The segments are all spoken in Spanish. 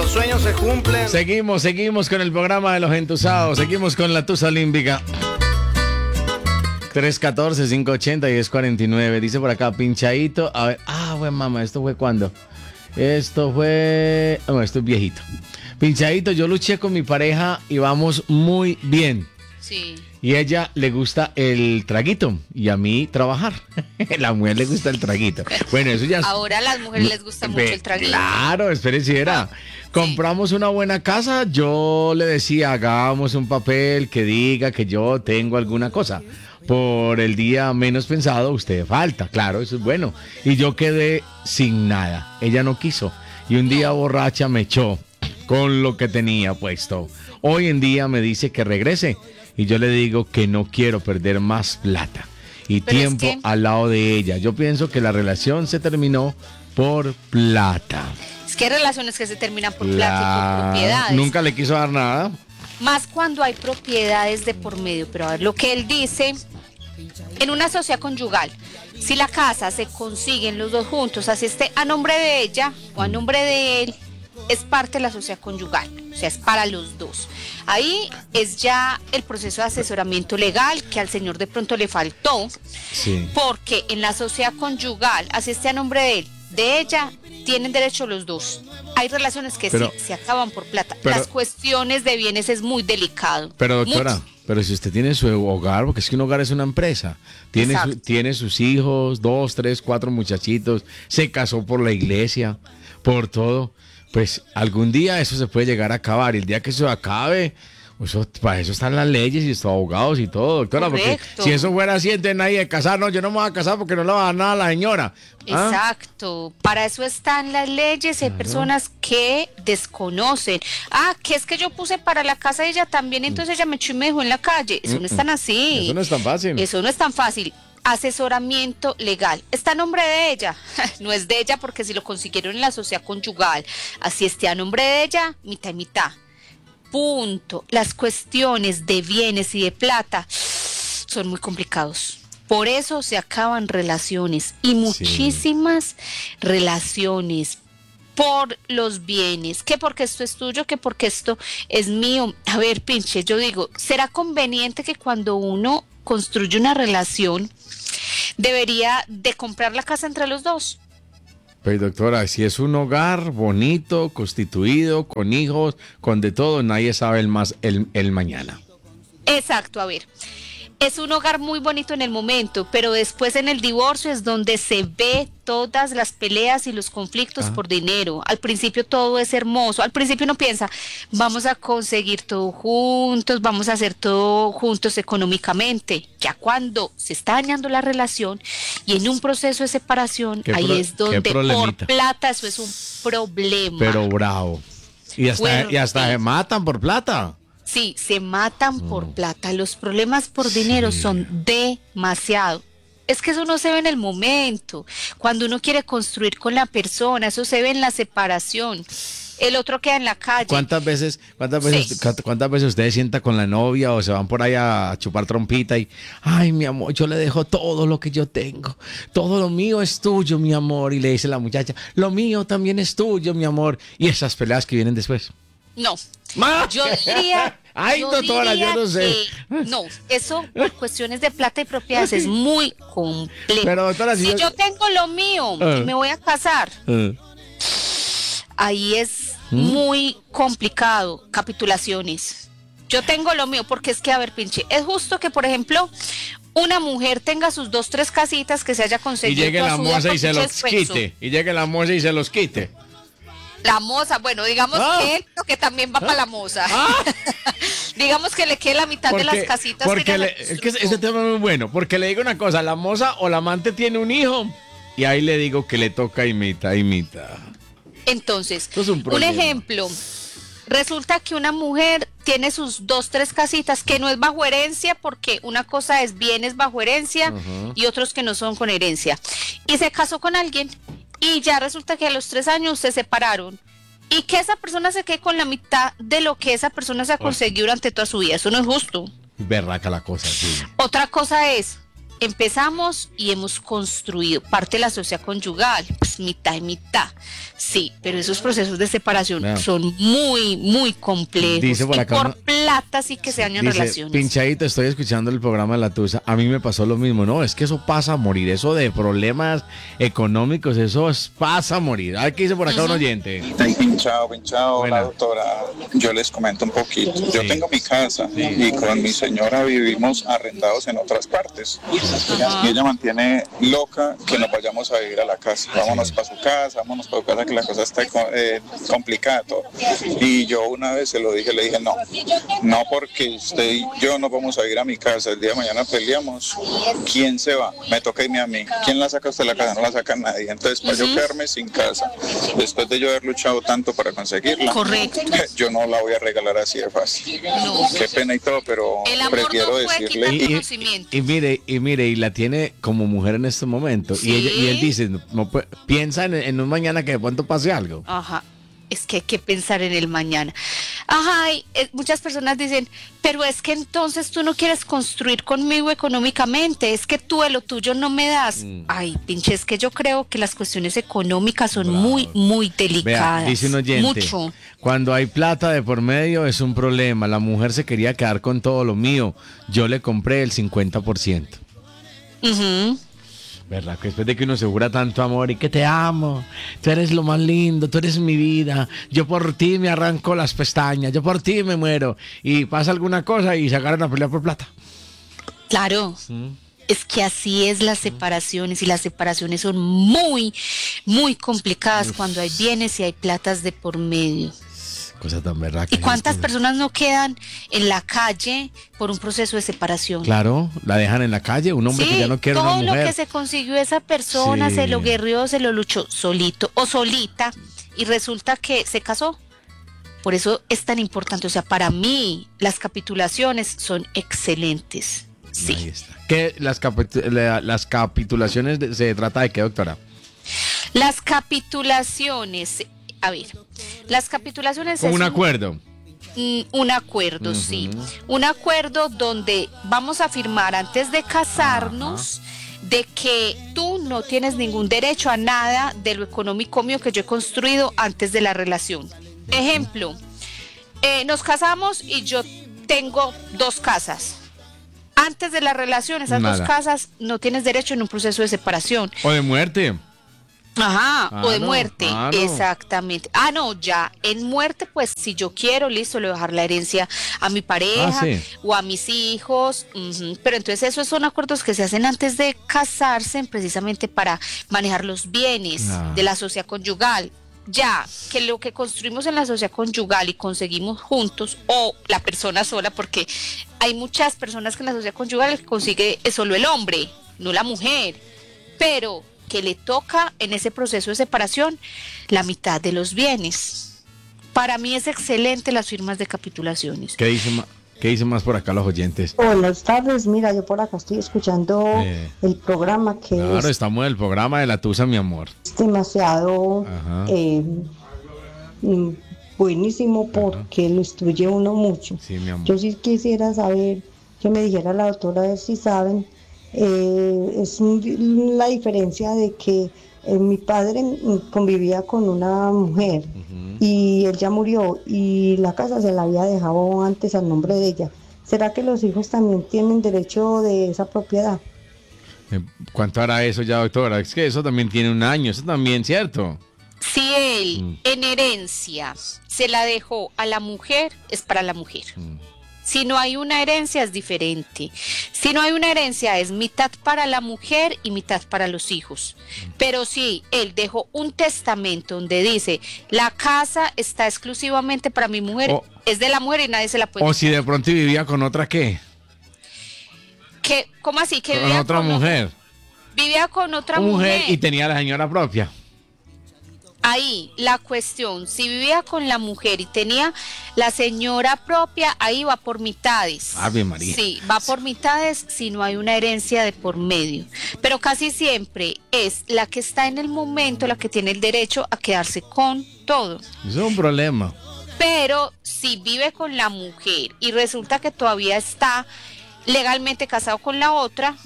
los sueños se cumplen. Seguimos con el programa de los entusados. Seguimos con la tusa olímpica. 314-580-1049. Dice por acá, pinchadito. A ver, bueno, mamá, ¿esto fue cuándo? Esto fue... No, esto es viejito. Pinchadito, yo luché con mi pareja y vamos muy bien. Sí. Y a ella le gusta el traguito y a mí trabajar. La mujer le gusta el traguito. Bueno, eso ya... Ahora a las mujeres les gusta mucho el traguito. Claro, espérense, era. Compramos una buena casa, yo le decía, hagamos un papel que diga que yo tengo alguna cosa. Por el día menos pensado, usted falta. Claro, eso es bueno. Y yo quedé sin nada. Ella no quiso. Y un día borracha me echó con lo que tenía puesto. Hoy en día me dice que regrese. Y yo le digo que no quiero perder más plata y Pero tiempo es que... al lado de ella. Yo pienso que la relación se terminó por plata. Es que hay relaciones que se terminan por plata y por propiedades. Nunca le quiso dar nada. Más cuando hay propiedades de por medio. Pero a ver, lo que él dice, en una sociedad conyugal, si la casa se consiguen los dos juntos, así esté a nombre de ella o a nombre de él, es parte de la sociedad conyugal, o sea, es para los dos. Ahí es ya el proceso de asesoramiento legal que al señor de pronto le faltó, Sí. porque en la sociedad conyugal, así esté a nombre de él, de ella, tienen derecho los dos. Hay relaciones que sí, se acaban por plata. Las cuestiones de bienes es muy delicado. Pero doctora, pero si usted tiene su hogar, porque es que un hogar es una empresa, tiene sus hijos, 2, 3, 4 muchachitos, se casó por la iglesia, por todo. Pues algún día eso se puede llegar a acabar. Y el día que eso acabe, para eso están las leyes y los abogados y todo, doctora. Correcto. Porque si eso fuera así, entonces nadie de casar, no, yo no me voy a casar porque no le va a dar nada a la señora. Exacto, para eso están las leyes. Hay personas que desconocen. Que es que yo puse para la casa de ella también, entonces ella me echó y me dejó en la calle. Eso no es tan así. Eso no es tan fácil. Eso no es tan fácil. Asesoramiento legal. ¿Está a nombre de ella? No es de ella, porque si lo consiguieron en la sociedad conyugal, así esté a nombre de ella, mitad y mitad. Punto. Las cuestiones de bienes y de plata son muy complicados. Por eso se acaban relaciones y muchísimas relaciones por los bienes, que porque esto es tuyo, que porque esto es mío. A ver, pinche, yo digo, ¿será conveniente que cuando uno construye una relación debería de comprar la casa entre los dos? Pues doctora, si es un hogar bonito, constituido, con hijos, con de todo, nadie sabe el mañana. Exacto, a ver. Es un hogar muy bonito en el momento, pero después en el divorcio es donde se ve todas las peleas y los conflictos por dinero. Al principio todo es hermoso. Al principio uno piensa, vamos a conseguir todo juntos, vamos a hacer todo juntos económicamente. Ya cuando se está dañando la relación y en un proceso de separación, ahí es donde por plata eso es un problema. Pero bravo. Y hasta se matan por plata. Sí, se matan por plata. Los problemas por dinero son demasiado. Es que eso no se ve en el momento. Cuando uno quiere construir con la persona, eso se ve en la separación. El otro queda en la calle. ¿Cuántas veces usted sienta con la novia o se van por ahí a chupar trompita y, ay, mi amor, yo le dejo todo lo que yo tengo. Todo lo mío es tuyo, mi amor. Y le dice la muchacha, lo mío también es tuyo, mi amor. Y esas peleas que vienen después. No, yo diría... Ay, doctora, yo no sé. No, eso por cuestiones de plata y propiedades es muy complejo. Pero doctora, si yo tengo lo mío y me voy a casar, ahí es muy complicado. Capitulaciones. Yo tengo lo mío, porque es que, a ver, pinche, es justo que, por ejemplo, una mujer tenga sus 2, 3 casitas que se haya conseguido. Y llegue la moza y se los quite. Y llegue la moza y se los quite. La moza, bueno, digamos que también va para la moza. Digamos que le quede la mitad de las casitas. Porque es que este tema es muy bueno. Porque le digo una cosa, la moza o la amante tiene un hijo y ahí le digo que le toca y mitad. Entonces, un ejemplo. Resulta que una mujer tiene sus 2, 3 casitas que no es bajo herencia, porque una cosa es bienes bajo herencia y otros que no son con herencia. Y se casó con alguien. Y ya resulta que a los 3 años se separaron. Y que esa persona se quede con la mitad de lo que esa persona se ha conseguido durante toda su vida. Eso no es justo. Berraca la cosa, sí. Otra cosa es empezamos y hemos construido parte de la sociedad conyugal, pues mitad y mitad. Sí, pero esos procesos de separación son muy, muy complejos. Dice por acá, por plata sí que se dañan relaciones. Pinchadito, estoy escuchando el programa de La Tusa. A mí me pasó lo mismo. No, es que eso pasa a morir. Eso de problemas económicos, pasa a morir. A ver qué dice por acá un oyente. Pinchado, la doctora. Yo les comento un poquito. Yo tengo mi casa y con mi señora vivimos arrendados en otras partes. Y ella mantiene loca que nos vayamos a vivir a la casa. Vámonos para su casa, que la cosa está complicada todo. Y yo una vez se lo dije, le dije, no porque usted y yo nos vamos a ir a mi casa, el día de mañana peleamos, ¿quién se va? Me toca irme a mí. ¿Quién la saca usted de la casa? No la saca nadie. Entonces, para yo quedarme sin casa, después de yo haber luchado tanto para conseguirla, correcto, yo no la voy a regalar así de fácil. No. Qué pena y todo, pero prefiero decirle. Y mire, y la tiene como mujer en este momento. ¿Sí? Y él dice, piensa en un mañana que de pronto pase algo. Ajá. Es que hay que pensar en el mañana. Ajá, y muchas personas dicen, pero es que entonces tú no quieres construir conmigo económicamente, es que tú de lo tuyo no me das. Ay, pinche, es que yo creo que las cuestiones económicas son muy, muy delicadas. Vea, dice un oyente, mucho. Cuando hay plata de por medio es un problema. La mujer se quería quedar con todo lo mío. Yo le compré el 50%. ¿Verdad? Que después de que uno se jura tanto amor y que te amo, tú eres lo más lindo, tú eres mi vida, yo por ti me arranco las pestañas, yo por ti me muero, y pasa alguna cosa y se agarran a pelear por plata. Claro, es que así es las separaciones, y las separaciones son muy, muy complicadas cuando hay bienes y hay platas de por medio. Cosa tan verdad. ¿Y cuántas personas no quedan en la calle por un proceso de separación? Claro, la dejan en la calle, un hombre que ya no quiere una mujer. Todo lo que se consiguió esa persona, se lo guerrió, se lo luchó solito o solita, y resulta que se casó. Por eso es tan importante, o sea, para mí las capitulaciones son excelentes. Sí. Ahí está. ¿Qué, las capitulaciones se trata de qué, doctora? Las capitulaciones... A ver, las capitulaciones... Como un acuerdo. Un acuerdo, sí. Un acuerdo donde vamos a firmar antes de casarnos de que tú no tienes ningún derecho a nada de lo económico mío que yo he construido antes de la relación. Ejemplo, nos casamos y yo tengo 2 casas. Antes de la relación, esas 2 casas no tienes derecho en un proceso de separación. O de muerte. Ajá, o de muerte, exactamente. No, ya, en muerte, pues si yo quiero, listo, le voy a dejar la herencia a mi pareja o a mis hijos, pero entonces esos son acuerdos que se hacen antes de casarse, precisamente para manejar los bienes de la sociedad conyugal. Ya, que lo que construimos en la sociedad conyugal y conseguimos juntos, o la persona sola, porque hay muchas personas que en la sociedad conyugal el que consigue es solo el hombre, no la mujer, pero que le toca en ese proceso de separación la mitad de los bienes. Para mí es excelente las firmas de capitulaciones. ¿Qué dicen más por acá los oyentes? Buenas tardes, mira, yo por acá estoy escuchando el programa que Claro, estamos en el programa de La Tusa, mi amor. Es demasiado buenísimo porque lo instruye uno mucho. Sí, mi amor. Yo sí quisiera saber, que me dijera la doctora a ver si saben, es la diferencia de que mi padre convivía con una mujer y él ya murió y la casa se la había dejado antes al nombre de ella. ¿Será que los hijos también tienen derecho de esa propiedad? ¿Cuánto hará eso ya, doctora? Es que eso también tiene un año, eso también, ¿cierto? Si él en herencia se la dejó a la mujer, es para la mujer. Si no hay una herencia es diferente. Si no hay una herencia es mitad para la mujer y mitad para los hijos. Pero si él dejó un testamento donde dice la casa está exclusivamente para mi mujer, es de la mujer y nadie se la puede. O si de pronto vivía con otra, ¿qué? ¿Cómo así? Que con vivía otra mujer. Vivía con otra mujer y tenía la señora propia. Ahí la cuestión, si vivía con la mujer y tenía la señora propia, ahí va por mitades. Ave María. Sí, va por mitades si no hay una herencia de por medio. Pero casi siempre es la que está en el momento la que tiene el derecho a quedarse con todo. Eso es un problema. Pero si vive con la mujer y resulta que todavía está legalmente casado con la otra,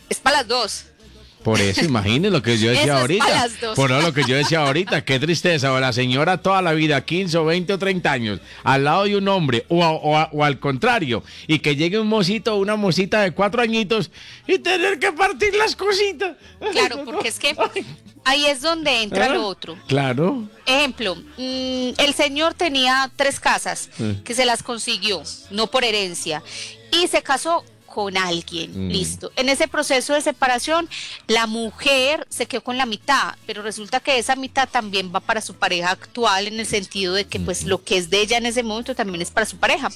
Es para las dos. Por eso, imagínese lo que yo decía Eso es ahorita. para las dos. Por lo que yo decía ahorita, qué tristeza. O la señora toda la vida, 15 o 20 o 30 años, al lado de un hombre, o al contrario, y que llegue un mocito o una mocita de 4 añitos y tener que partir las cositas. Claro, porque es que ahí es donde entra lo otro. Claro. Ejemplo, el señor tenía 3 casas que se las consiguió, no por herencia, y se casó con alguien, listo. En ese proceso de separación, la mujer se quedó con la mitad, pero resulta que esa mitad también va para su pareja actual, en el sentido de que pues lo que es de ella en ese momento también es para su pareja.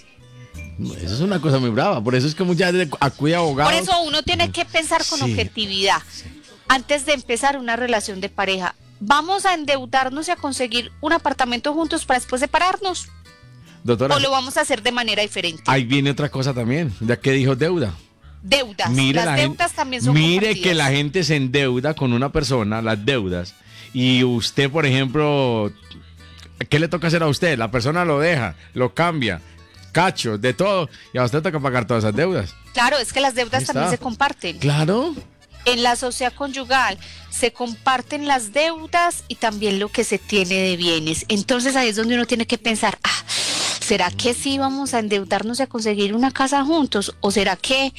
Eso es una cosa muy brava, por eso es que muchas veces acude a abogados. Por eso uno tiene que pensar con objetividad antes de empezar una relación de pareja. ¿Vamos a endeudarnos y a conseguir un apartamento juntos para después separarnos? Doctora, ¿O lo vamos a hacer de manera diferente? ahí viene otra cosa también, ya que dijo deuda. Deudas. Mire, Las deudas también son mire compartidas. que la gente se endeuda con una persona, las deudas, y usted, por ejemplo, ¿qué le toca hacer a usted? La persona lo deja, lo cambia, cacho, de todo, y a usted toca pagar todas esas deudas. Claro, es que las deudas Ahí también está. se comparten. Claro. En la sociedad conyugal se comparten las deudas y también lo que se tiene de bienes. Entonces ahí es donde uno tiene que pensar, ¿será que sí vamos a endeudarnos y a conseguir una casa juntos? ¿O será que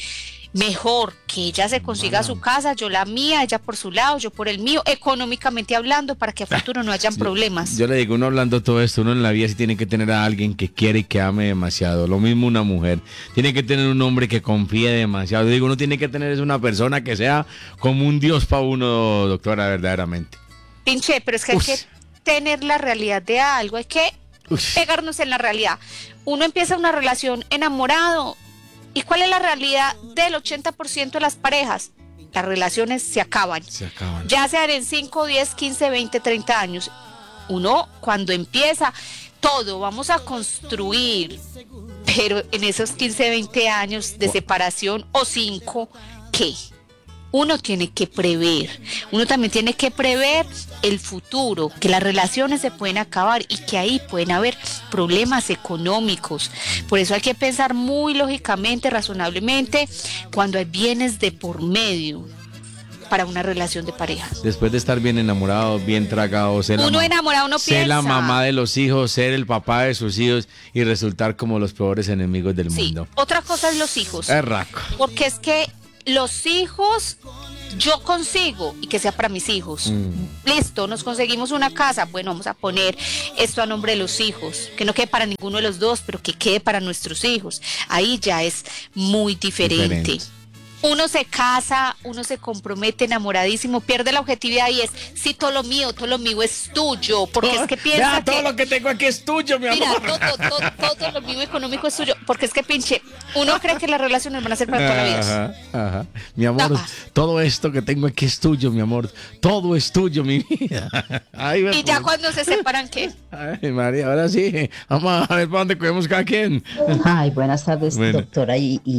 mejor que ella se consiga su casa, yo la mía, ella por su lado, yo por el mío, económicamente hablando, para que a futuro no hayan problemas? Yo le digo, uno hablando todo esto, uno en la vida sí tiene que tener a alguien que quiere y que ame demasiado. Lo mismo una mujer. Tiene que tener un hombre que confíe demasiado. Yo digo, uno tiene que tener una persona que sea como un Dios para uno, doctora, verdaderamente. Pinche, pero es que hay que tener la realidad de algo, hay que pegarnos en la realidad. Uno empieza una relación enamorado. ¿Y cuál es la realidad del 80% de las parejas? Las relaciones se acaban. Se acaban. Ya sean en 5, 10, 15, 20, 30 años. Uno, cuando empieza, todo vamos a construir. Pero en esos 15, 20 años de separación o 5, ¿qué? Uno tiene que prever, uno también tiene que prever el futuro, que las relaciones se pueden acabar y que ahí pueden haber problemas económicos. Por eso hay que pensar muy lógicamente, razonablemente, cuando hay bienes de por medio para una relación de pareja. Después de estar bien enamorado, bien tragado, ser Uno enamorado no ser la piensa. mamá de los hijos, ser el papá de sus hijos y resultar como los peores enemigos del Sí, mundo. otra cosa es los hijos. Es raco. Porque es que los hijos yo consigo y que sea para mis hijos. Listo, nos conseguimos una casa. Bueno, vamos a poner esto a nombre de los hijos. Que no quede para ninguno de los dos, pero que quede para nuestros hijos. Ahí ya es muy diferente. Uno se casa, uno se compromete enamoradísimo, pierde la objetividad y es, sí, todo lo mío es tuyo, porque es que piensa ya, todo lo que tengo aquí es tuyo, mi mira, amor. todo lo mío económico es tuyo, porque es que pinche, uno cree que las relaciones van a ser para toda la vida. Ajá. Mi amor, Ajá. todo esto que tengo aquí es tuyo, mi amor. Todo es tuyo, mi vida. Ay, Y ya cuando se separan, ¿qué? Ay, María, ahora sí. Vamos a ver para dónde cogemos cada quien. Ay, buenas tardes, Bueno. doctora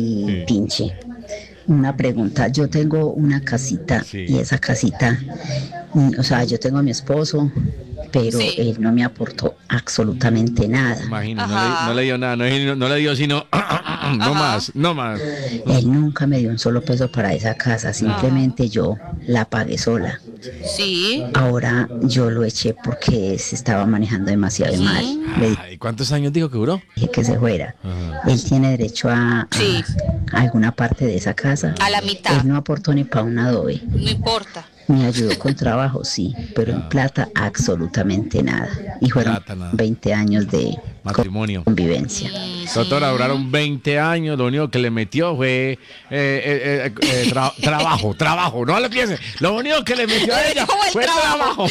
y Pinche. Una pregunta, yo tengo una casita y esa casita, o sea, yo tengo a mi esposo, pero él no me aportó absolutamente nada. Imagino, no le dio nada, no le dio sino no más. Él nunca me dio un solo peso para esa casa, simplemente yo la pagué sola. Sí. Ahora yo lo eché porque se estaba manejando demasiado mal. Le Ay, ¿cuántos años dijo que duró? dije que se fuera. Él tiene derecho a alguna parte de esa casa. A la mitad. Él no aportó ni para un adobe. No importa. Me ayudó con trabajo, sí, pero en plata absolutamente nada. Y fueron Plata, nada. 20 años de Matrimonio. convivencia. Doctora, duraron 20 años, lo único que le metió fue trabajo, no le piense. Lo único que le metió a ella Como el fue trabajo.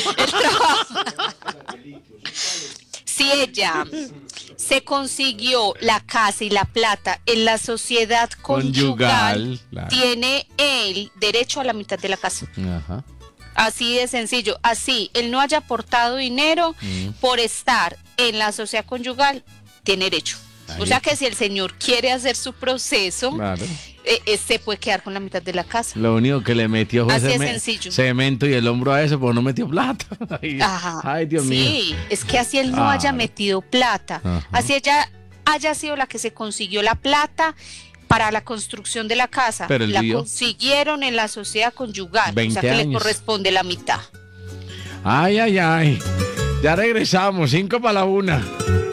Si ella se consiguió la casa y la plata en la sociedad conyugal, Claro. tiene él derecho a la mitad de la casa. Ajá. Así de sencillo. Así, él no haya aportado dinero por estar en la sociedad conyugal, tiene derecho. Ahí O sea está. que si el señor quiere hacer su proceso, Claro. se puede quedar con la mitad de la casa. Lo único que le metió fue Así es sencillo. cemento y el hombro a eso, pues no metió plata. Ay, Ajá. ay, Dios mío. Sí, es que así él no haya metido plata, Ajá. así ella haya sido la que se consiguió la plata, para la construcción de la casa. Pero la consiguieron en la sociedad conyugal, 20 o sea que años. le corresponde la mitad. Ay, ay, ay. Ya regresamos, 5 para la 1.